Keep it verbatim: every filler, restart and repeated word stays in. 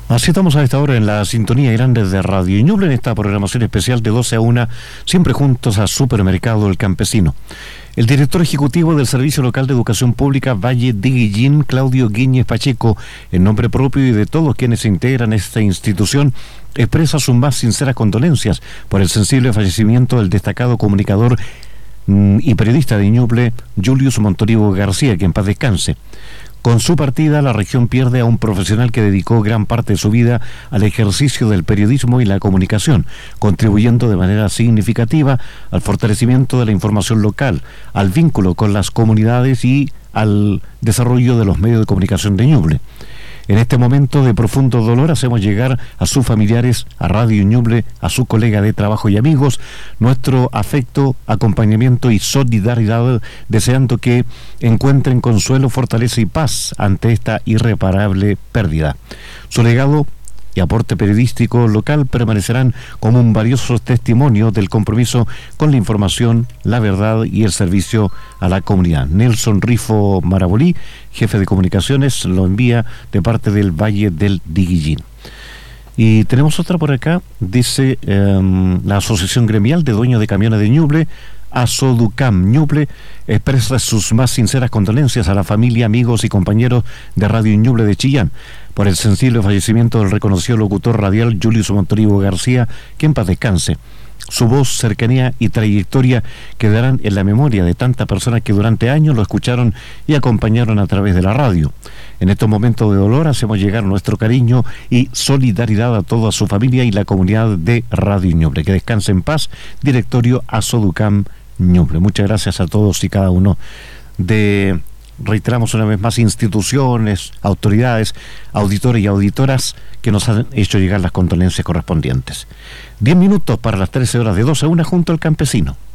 Así estamos a esta hora en la sintonía grande de Radio Ñuble, en esta programación especial de doce a una, siempre juntos a Supermercado El Campesino. El director ejecutivo del Servicio Local de Educación Pública Valle de Guillín, Claudio Guíñez Pacheco, en nombre propio y de todos quienes integran esta institución, expresa sus más sinceras condolencias por el sensible fallecimiento del destacado comunicador mmm, y periodista de Ñuble, Julius Montorivo García, que en paz descanse. Con su partida, la región pierde a un profesional que dedicó gran parte de su vida al ejercicio del periodismo y la comunicación, contribuyendo de manera significativa al fortalecimiento de la información local, al vínculo con las comunidades y al desarrollo de los medios de comunicación de Ñuble. En este momento de profundo dolor hacemos llegar a sus familiares, a Radio Ñuble, a su colega de trabajo y amigos, nuestro afecto, acompañamiento y solidaridad, deseando que encuentren consuelo, fortaleza y paz ante esta irreparable pérdida. Su legado y aporte periodístico local permanecerán como un valioso testimonio del compromiso con la información, la verdad y el servicio a la comunidad. Nelson Rifo Marabolí, jefe de comunicaciones, lo envía de parte del Valle del Diguillín. Y tenemos otra por acá, dice eh, la Asociación Gremial de Dueños de Camiones de Ñuble, Asoducam Ñuble, expresa sus más sinceras condolencias a la familia, amigos y compañeros de Radio Ñuble de Chillán por el sensible fallecimiento del reconocido locutor radial Julius Montorivo García, que en paz descanse. Su voz, cercanía y trayectoria quedarán en la memoria de tantas personas que durante años lo escucharon y acompañaron a través de la radio. En estos momentos de dolor hacemos llegar nuestro cariño y solidaridad a toda su familia y la comunidad de Radio Ñuble. Que descanse en paz, directorio Asoducam Ñuble. Muchas gracias a todos y cada uno de, reiteramos una vez más, instituciones, autoridades, auditores y auditoras que nos han hecho llegar las condolencias correspondientes. Diez minutos para las trece horas de doce a una junto al campesino.